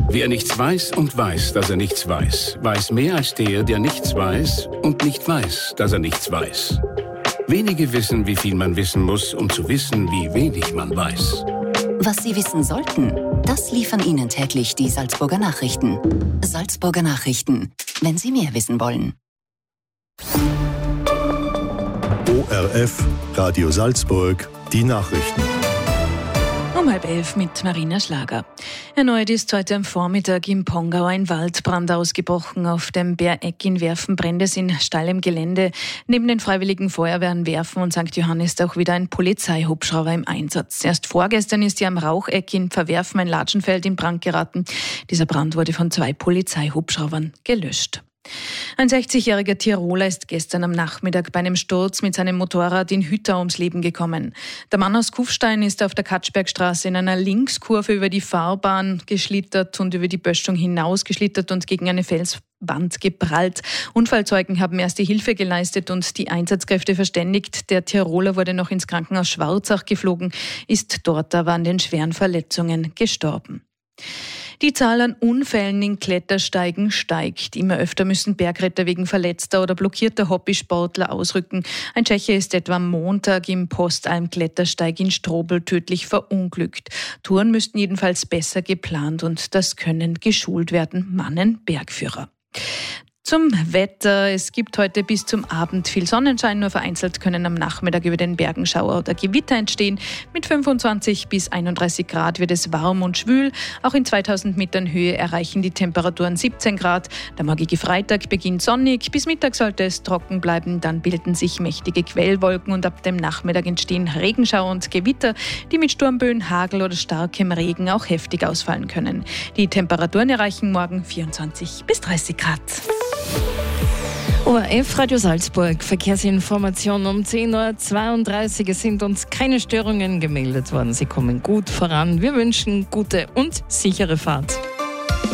Wer nichts weiß und weiß, dass er nichts weiß, weiß mehr als der nichts weiß und nicht weiß, dass er nichts weiß. Wenige wissen, wie viel man wissen muss, um zu wissen, wie wenig man weiß. Was Sie wissen sollten, das liefern Ihnen täglich die Salzburger Nachrichten. Salzburger Nachrichten, wenn Sie mehr wissen wollen. ORF, Radio Salzburg, die Nachrichten. Um 10:30 mit Marina Schlager. Erneut ist heute am Vormittag im Pongau ein Waldbrand ausgebrochen. Auf dem Bäreck in Werfen brennt es in steilem Gelände. Neben den Freiwilligen Feuerwehren Werfen und St. Johann ist auch wieder ein Polizeihubschrauber im Einsatz. Erst vorgestern ist hier am Raucheck in Verwerfen ein Latschenfeld in Brand geraten. Dieser Brand wurde von 2 Polizeihubschraubern gelöscht. Ein 60-jähriger Tiroler ist gestern am Nachmittag bei einem Sturz mit seinem Motorrad in Hüttau ums Leben gekommen. Der Mann aus Kufstein ist auf der Katschbergstraße in einer Linkskurve über die Fahrbahn geschlittert und über die Böschung hinaus geschlittert und gegen eine Felswand geprallt. Unfallzeugen haben erste Hilfe geleistet und die Einsatzkräfte verständigt. Der Tiroler wurde noch ins Krankenhaus Schwarzach geflogen, ist dort aber an den schweren Verletzungen gestorben. Die Zahl an Unfällen in Klettersteigen steigt. Immer öfter müssen Bergretter wegen verletzter oder blockierter Hobbysportler ausrücken. Ein Tscheche ist etwa am Montag im Postalm-Klettersteig in Strobl tödlich verunglückt. Touren müssten jedenfalls besser geplant und das können geschult werden, mahnen Bergführer. Zum Wetter. Es gibt heute bis zum Abend viel Sonnenschein, nur vereinzelt können am Nachmittag über den Bergen Schauer oder Gewitter entstehen. Mit 25 bis 31 Grad wird es warm und schwül. Auch in 2000 Metern Höhe erreichen die Temperaturen 17 Grad. Der morgige Freitag beginnt sonnig. Bis Mittag sollte es trocken bleiben. Dann bilden sich mächtige Quellwolken und ab dem Nachmittag entstehen Regenschauer und Gewitter, die mit Sturmböen, Hagel oder starkem Regen auch heftig ausfallen können. Die Temperaturen erreichen morgen 24 bis 30 Grad. ORF Radio Salzburg, Verkehrsinformation um 10:32 Uhr. Es sind uns keine Störungen gemeldet worden. Sie kommen gut voran. Wir wünschen gute und sichere Fahrt.